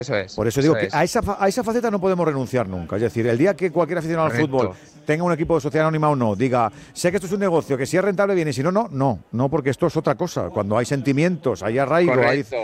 Eso es. Por eso digo que a esa faceta no podemos renunciar nunca. Es decir, el día que cualquier aficionado al fútbol tenga un equipo de sociedad anónima o no, diga, sé que esto es un negocio, que si es rentable bien y si no, no, porque esto es otra cosa. Cuando hay sentimientos, hay arraigo,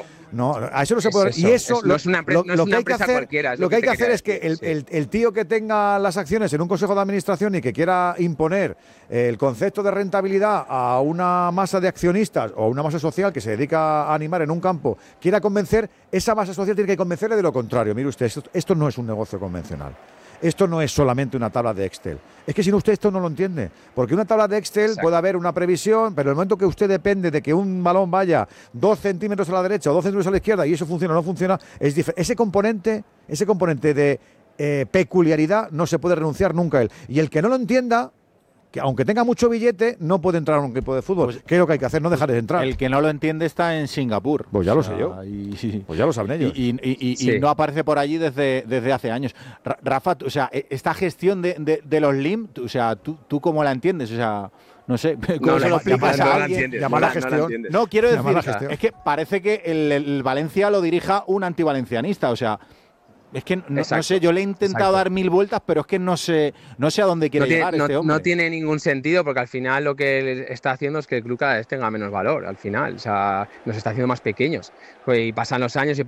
a eso no se puede. Y eso no es una empresa cualquiera. Lo que hay que hacer es que el tío que tenga las acciones en un consejo de administración y que quiera imponer el concepto de rentabilidad a una masa de accionistas o a una masa social que se dedica a animar en un campo, quiera convencer, esa masa social tiene que convencerle de lo contrario. Mire usted, esto no es un negocio convencional. Esto no es solamente una tabla de Excel. Es que si no, usted esto no lo entiende. Porque una tabla de Excel puede haber una previsión, pero en el momento que usted depende de que un balón vaya 2 centímetros a la derecha o 2 centímetros a la izquierda y eso funciona o no funciona, es diferente. Ese componente de peculiaridad no se puede renunciar nunca a él. Y el que no lo entienda, que aunque tenga mucho billete, no puede entrar a un equipo de fútbol. Pues, ¿qué es lo que hay que hacer? No dejar de entrar. El que no lo entiende está en Singapur. Pues ya lo sé yo. Pues ya lo saben ellos. Y no aparece por allí desde hace años. Rafa, o sea, esta gestión de los LIM, o sea, ¿tú cómo la entiendes? O sea, no sé, ¿cómo se lo explicas a alguien? Llamar gestión. No, quiero decir, es que parece que el Valencia lo dirija un antivalencianista, o sea... Es que no sé, yo le he intentado dar 1000 vueltas, pero es que no sé a dónde quiere llegar este hombre. No tiene ningún sentido, porque al final lo que él está haciendo es que el club cada vez tenga menos valor, al final. O sea, nos está haciendo más pequeños. Y pasan los años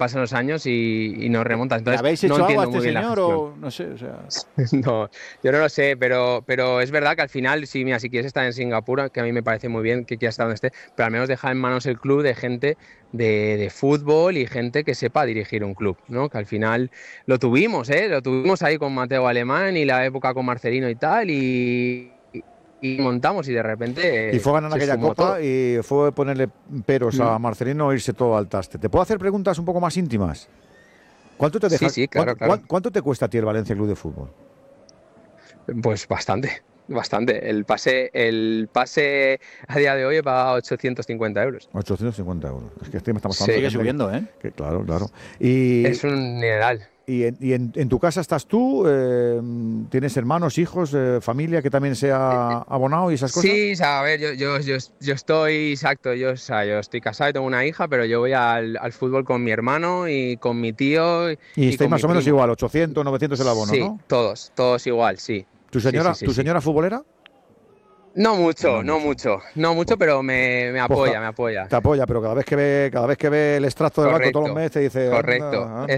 y nos remontan. Entonces, ¿habéis hecho algo a este señor o no sé? O sea... No, yo no lo sé, pero es verdad que al final, sí, mira, si quieres estar en Singapur, que a mí me parece muy bien que quieras estar donde esté, pero al menos dejar en manos el club de gente de fútbol y gente que sepa dirigir un club, ¿no? Que al final lo tuvimos ahí con Mateo Alemán y la época con Marcelino y tal, y montamos y de repente... Y fue ganar aquella copa todo. Y fue ponerle peros a Marcelino e irse todo al traste. ¿Te puedo hacer preguntas un poco más íntimas? ¿Cuánto te deja? Sí, claro. ¿Cuánto te cuesta a ti el Valencia Club de Fútbol? Pues bastante. El pase a día de hoy he pagado 850 euros. 850 euros. Es que estamos hablando sigue subiendo, ¿eh? Que, claro. Y es un dineral. ¿Y en tu casa estás tú? ¿Tienes hermanos, hijos, familia que también sea abonado y esas cosas? Sí, a ver, yo estoy, exacto, yo estoy casado y tengo una hija, pero yo voy al fútbol con mi hermano y con mi tío. Y estáis más o menos igual, 800, 900 el abono, sí, ¿no? todos igual, sí. ¿Tu señora futbolera? No mucho, pero me apoya, me apoya. Te apoya, pero cada vez que ve el extracto del banco todos los meses dice... Correcto, anda.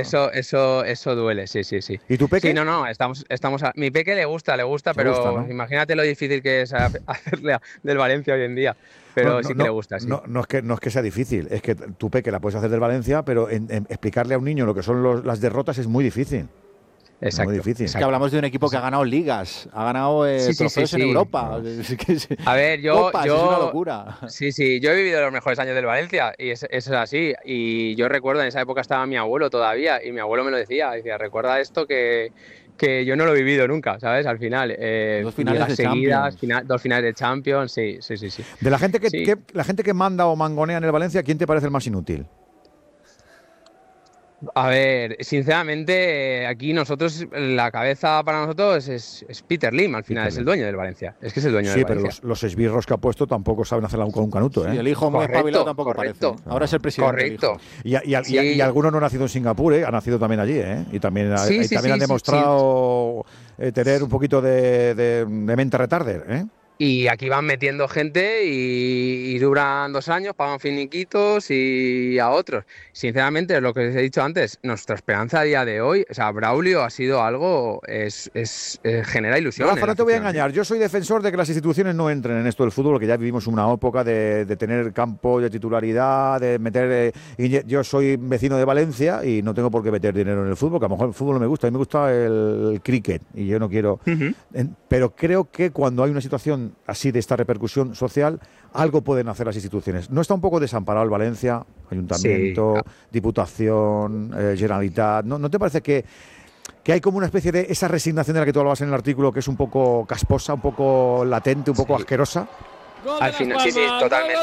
Eso duele, sí. ¿Y tu peque? Sí, no, estamos mi peque le gusta, pero gusta, ¿no? Imagínate lo difícil que es hacerle del Valencia hoy en día. Pero sí que le gusta, sí. No es que sea difícil, es que tu peque la puedes hacer del Valencia, pero en explicarle a un niño lo que son las derrotas es muy difícil. Exacto, muy difícil. Es que hablamos de un equipo que ha ganado ligas, ha ganado trofeos en Europa. A ver, yo es una locura. Sí, yo he vivido los mejores años del Valencia y eso es así. Y yo recuerdo, en esa época estaba mi abuelo todavía y mi abuelo me lo decía, recuerda esto que yo no lo he vivido nunca, ¿sabes? Al final, 2 finales de seguidas, 2 finales de Champions, sí. De la gente la gente que manda o mangonea en el Valencia, ¿quién te parece el más inútil? A ver, sinceramente, aquí la cabeza para nosotros es Peter Lim, al final es el dueño del Valencia. Es que es el dueño del Valencia. Sí, pero los esbirros que ha puesto tampoco saben hacerla con un canuto, ¿eh? Sí, el hijo muy espabilado tampoco parece. Ahora es el presidente. Correcto. Y alguno no ha nacido en Singapur, ¿eh? Ha nacido también allí, ¿eh? Y también, han demostrado tener un poquito de mente retarder, ¿eh? Y aquí van metiendo gente y duran 2 años, pagan finiquitos y a otros. Sinceramente, lo que os he dicho antes, nuestra esperanza a día de hoy, Braulio ha sido algo, genera ilusión. Rafa, no te voy a engañar, yo soy defensor de que las instituciones no entren en esto del fútbol, que ya vivimos una época de tener campo de titularidad, de meter... yo soy vecino de Valencia y no tengo por qué meter dinero en el fútbol, que a lo mejor el fútbol no me gusta, a mí me gusta el cricket y yo no quiero... Pero creo que cuando hay una situación así de esta repercusión social, algo pueden hacer las instituciones. ¿No está un poco desamparado el Valencia? Ayuntamiento, Diputación, Generalitat. ¿No te parece que hay como una especie de esa resignación de la que tú hablabas en el artículo, que es un poco casposa, un poco latente, un poco asquerosa? Al final, sí, totalmente.